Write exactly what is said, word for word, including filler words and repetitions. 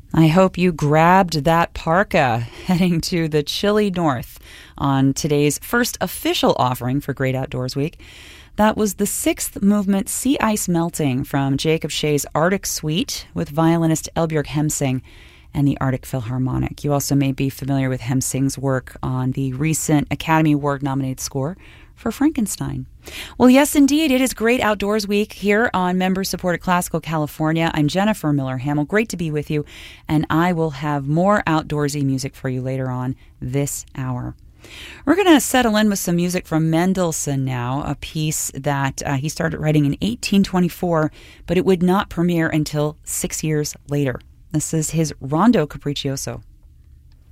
I hope you grabbed that parka heading to the chilly north on today's first official offering for Great Outdoors Week. That was the sixth movement Sea Ice Melting from Jacob Shea's Arctic Suite with violinist Elbjörg Hemsing and the Arctic Philharmonic. You also may be familiar with Hemsing's work on the recent Academy Award-nominated score for Frankenstein. Well, yes, indeed, it is Great Outdoors Week here on member-supported Classical California. I'm Jennifer Miller-Hamill. Great to be with you, and I will have more outdoorsy music for you later on this hour. We're going to settle in with some music from Mendelssohn now, a piece that uh, he started writing in eighteen twenty-four, but it would not premiere until six years later. This is his Rondo Capriccioso.